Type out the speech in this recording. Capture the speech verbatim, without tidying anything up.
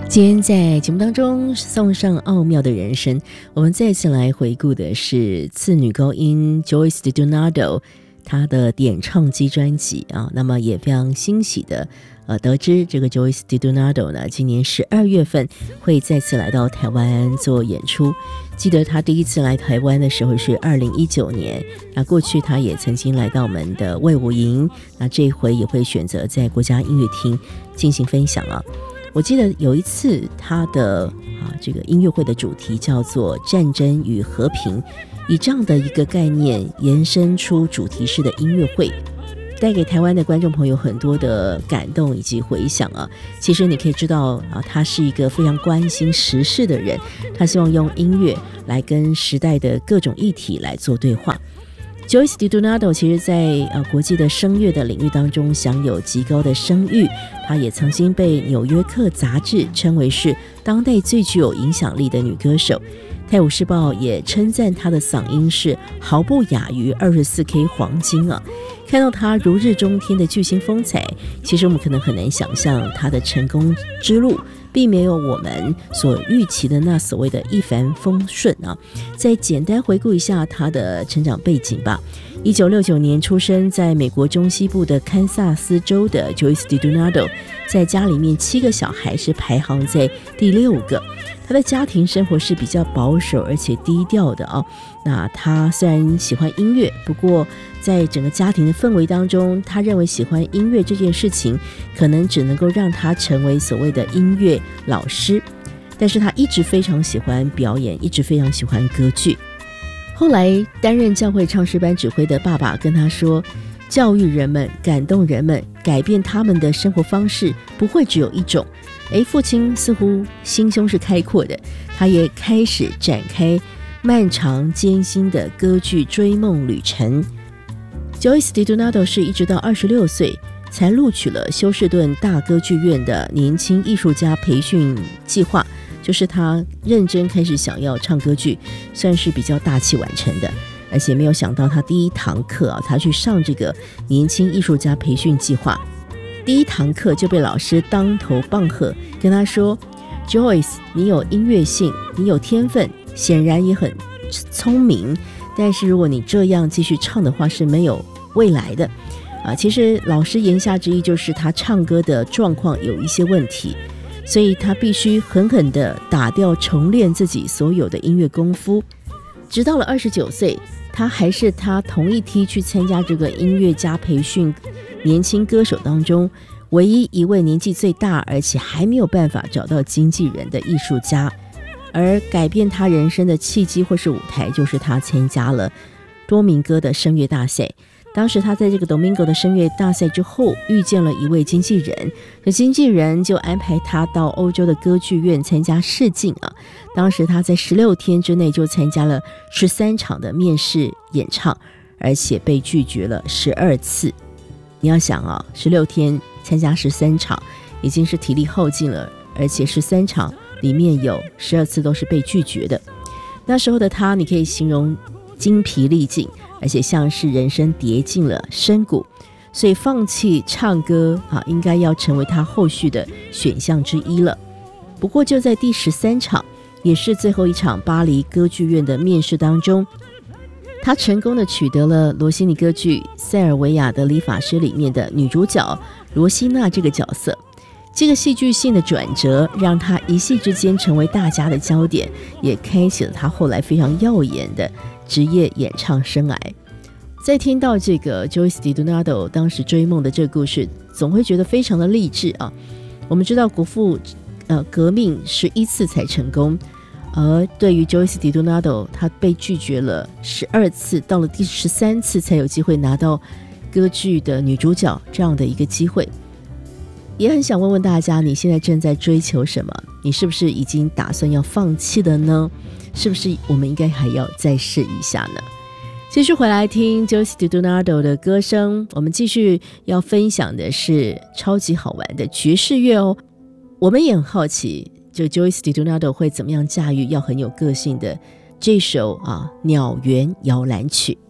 今天在节目当中送上奥妙的人生，我们再次来回顾的是次女高音 Joyce DiDonato 她的点唱机专辑啊。那么也非常欣喜的呃得知这个 Joyce DiDonato 呢，今年十二月份会再次来到台湾做演出。记得她第一次来台湾的时候是二零一九年，那过去她也曾经来到我们的卫武营，那这一回也会选择在国家音乐厅进行分享啊。我记得有一次他的啊这个音乐会的主题叫做战争与和平，以这样的一个概念延伸出主题式的音乐会，带给台湾的观众朋友很多的感动以及回响啊。其实你可以知道啊，他是一个非常关心时事的人，他希望用音乐来跟时代的各种议题来做对话。Joyce DiDonato 其实在呃国际的声乐的领域当中享有极高的声誉，她也曾经被纽约客杂志称为是当代最具有影响力的女歌手。泰晤士报也称赞她的嗓音是毫不亚于 二十四 K 黄金啊。看到她如日中天的巨星风采，其实我们可能很难想象她的成功之路并没有我们所预期的那所谓的一帆风顺啊。再简单回顾一下她的成长背景吧。一九六九年出生在美国中西部的堪萨斯州的 Joyce DiDonato， 在家里面七个小孩是排行在第六个。他的家庭生活是比较保守而且低调的啊。那他虽然喜欢音乐，不过在整个家庭的氛围当中，他认为喜欢音乐这件事情可能只能够让他成为所谓的音乐老师，但是他一直非常喜欢表演，一直非常喜欢歌剧。后来担任教会唱诗班指挥的爸爸跟他说，教育人们，感动人们，改变他们的生活方式不会只有一种。诶，父亲似乎心胸是开阔的，他也开始展开漫长艰辛的歌剧追梦旅程。 Joyce DiDonato 是一直到二十六岁才录取了休士顿大歌剧院的年轻艺术家培训计划，就是他认真开始想要唱歌剧，算是比较大器晚成的。而且没有想到他第一堂课啊，他去上这个年轻艺术家培训计划，第一堂课就被老师当头棒喝，跟他说 Joyce 你有音乐性，你有天分，显然也很聪明，但是如果你这样继续唱的话是没有未来的啊。其实老师言下之意就是他唱歌的状况有一些问题，所以他必须狠狠地打掉重练自己所有的音乐功夫。直到了二十九岁，他还是他同一梯去参加这个音乐家培训年轻歌手当中唯一一位年纪最大而且还没有办法找到经纪人的艺术家。而改变他人生的契机或是舞台，就是他参加了多明戈的声乐大赛。当时他在这个 Domingo 的声乐大赛之后遇见了一位经纪人，这经纪人就安排他到欧洲的歌剧院参加试镜啊。当时他在十六天之内就参加了十三场的面试演唱，而且被拒绝了十二次。你要想啊，十六天参加十三场已经是体力耗尽了，而且十三场里面有十二次都是被拒绝的。那时候的他，你可以形容精疲力尽，而且像是人生跌进了深谷，所以放弃唱歌啊，应该要成为他后续的选项之一了。不过就在第十三场，也是最后一场巴黎歌剧院的面试当中，他成功的取得了罗西尼歌剧《塞尔维亚的理发师》里面的女主角罗西娜这个角色。这个戏剧性的转折让他一夕之间成为大家的焦点，也开启了他后来非常耀眼的职业演唱生涯。在听到这个 Joyce DiDonato 当时追梦的这个故事，总会觉得非常的励志啊。我们知道国父呃革命十一次才成功，而对于 Joyce DiDonato 他被拒绝了十二次，到了第十三次才有机会拿到歌剧的女主角这样的一个机会。也很想问问大家，你现在正在追求什么？你是不是已经打算要放弃了呢？是不是我们应该还要再试一下呢？继续回来听 Joyce DiDonato 的歌声，我们继续要分享的是超级好玩的爵士乐哦。我们也很好奇，就 Joyce DiDonato 会怎么样驾驭要很有个性的这首啊鸟园摇篮曲。